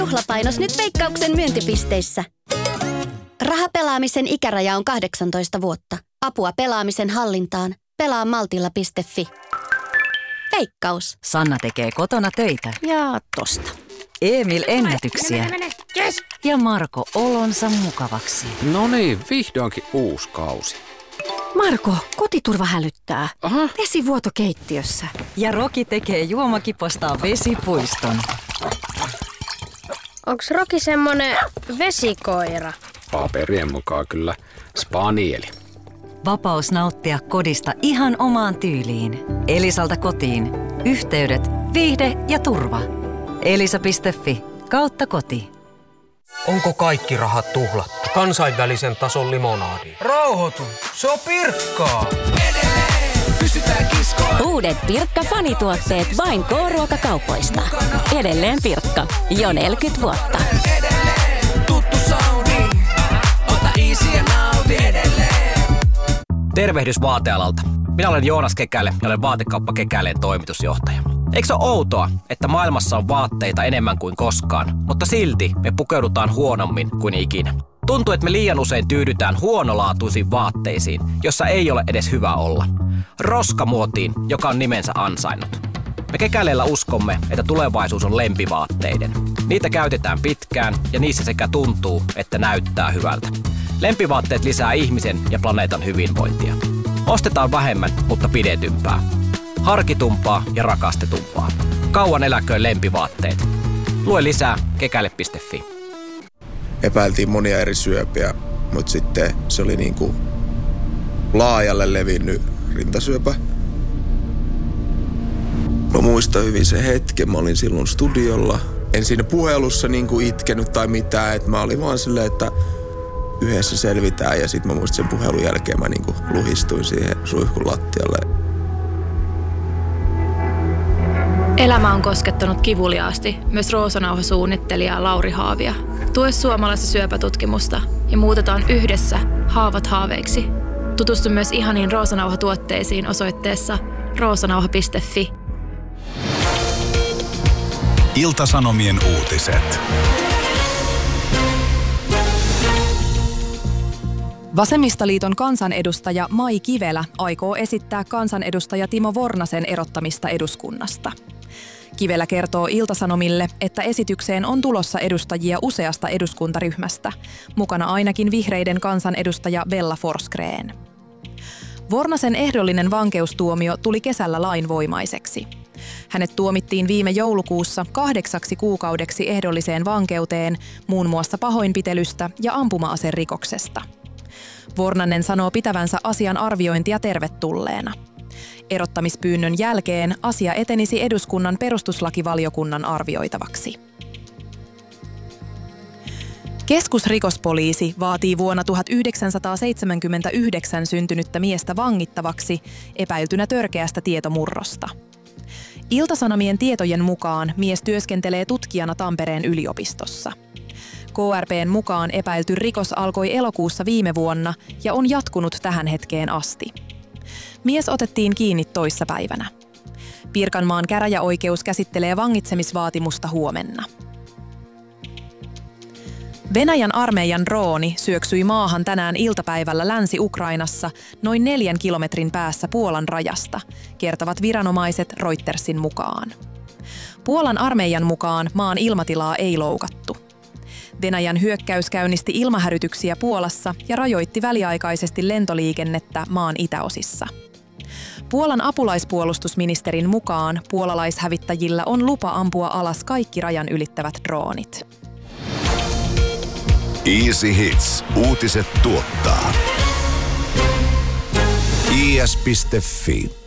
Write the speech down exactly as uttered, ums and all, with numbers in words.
Juhlapainos nyt Veikkauksen myyntipisteissä. Rahapelaamisen ikäraja on kahdeksantoista vuotta. Apua pelaamisen hallintaan. Pelaa maltilla piste fi. Veikkaus. Sanna tekee kotona töitä. Ja tosta. Emil ennätyksiä. Mene, mene, mene. Yes. Ja Marko olonsa mukavaksi. No niin, vihdoinkin uusi kausi. Marko, kotiturva hälyttää. Aha. Vesivuoto keittiössä. Ja Roki tekee juomakipostaan vesipuiston. Onks Roki semmonen vesikoira? Paperien mukaan kyllä spanieli. Vapaus nauttia kodista ihan omaan tyyliin. Elisalta kotiin. Yhteydet, viihde ja turva. elisa piste fi kautta koti. Onko kaikki rahat tuhlattu? Kansainvälisen tason limonaadi. Rauhoitu, se on Pirkkaa. Edelleen pysytään kiskoilla. Uudet Pirkka-fanituotteet vain K-ruokakaupoista. Edelleen Pirkka. Jo neljäkymmentä vuotta. Edelleen tuttu soundi. Ota easy ja nauti edelleen. Tervehdys vaatealalta. Minä olen Joonas Kekäle ja olen Vaatekauppa Kekäleen toimitusjohtaja. Eikö se ole outoa, että maailmassa on vaatteita enemmän kuin koskaan, mutta silti me pukeudutaan huonommin kuin ikinä? Tuntuu, että me liian usein tyydytään huonolaatuisiin vaatteisiin, jossa ei ole edes hyvä olla. Roskamuotiin, joka on nimensä ansainnut. Me Kekäleellä uskomme, että tulevaisuus on lempivaatteiden. Niitä käytetään pitkään ja niissä sekä tuntuu, että näyttää hyvältä. Lempivaatteet lisää ihmisen ja planeetan hyvinvointia. Ostetaan vähemmän, mutta pidetympää. Harkitumpaa ja rakastetumpaa. Kauan eläköön lempivaatteet. Lue lisää kekäle piste fi. Epäiltiin monia eri syöpiä, mutta sitten se oli niin kuin laajalle levinnyt rintasyöpä. Mä muistan hyvin sen hetken. Mä olin silloin studiolla. En siinä puhelussa niin kuin itkenyt tai mitään. Et mä olin vaan silleen, että yhdessä selvitään. Ja sitten mä muistin sen puhelun jälkeen mä niin kuin luhistuin siihen suihkun lattialle. Elämä on koskettanut kivuliaasti myös Roosanauha-suunnittelijaa Lauri Haavia. Tue suomalaista syöpätutkimusta ja muutetaan yhdessä haavat haaveiksi. Tutustu myös ihaniin Roosanauha-tuotteisiin osoitteessa roosanauha piste fi. Ilta-Sanomien uutiset. Vasemmistoliiton kansanedustaja Mai Kivelä aikoo esittää kansanedustaja Timo Vornasen erottamista eduskunnasta. Kivelä kertoo Ilta-Sanomille, että esitykseen on tulossa edustajia useasta eduskuntaryhmästä, mukana ainakin vihreiden kansanedustaja Bella Forsgrén. Vornasen ehdollinen vankeustuomio tuli kesällä lainvoimaiseksi. Hänet tuomittiin viime joulukuussa kahdeksaksi kuukaudeksi ehdolliseen vankeuteen muun muassa pahoinpitelystä ja ampuma-aserikoksesta. Vornanen sanoo pitävänsä asian arviointia tervetulleena. Erottamispyynnön jälkeen asia etenisi eduskunnan perustuslakivaliokunnan arvioitavaksi. Keskusrikospoliisi vaatii vuonna tuhatyhdeksänsataaseitsemänkymmentäyhdeksän syntynyttä miestä vangittavaksi epäiltynä törkeästä tietomurrosta. Ilta-Sanomien tietojen mukaan mies työskentelee tutkijana Tampereen yliopistossa. K R P:n mukaan epäilty rikos alkoi elokuussa viime vuonna ja on jatkunut tähän hetkeen asti. Mies otettiin kiinni toissapäivänä. Pirkanmaan käräjäoikeus käsittelee vangitsemisvaatimusta huomenna. Venäjän armeijan drooni syöksyi maahan tänään iltapäivällä Länsi-Ukrainassa noin neljän kilometrin päässä Puolan rajasta, kertovat viranomaiset Reutersin mukaan. Puolan armeijan mukaan maan ilmatilaa ei loukattu. Venäjän hyökkäys käynnisti ilmahärytyksiä Puolassa ja rajoitti väliaikaisesti lentoliikennettä maan itäosissa. Puolan apulaispuolustusministerin mukaan puolalaishävittäjillä on lupa ampua alas kaikki rajan ylittävät droonit. Easy Hits. Uutiset tuottaa. i s piste fi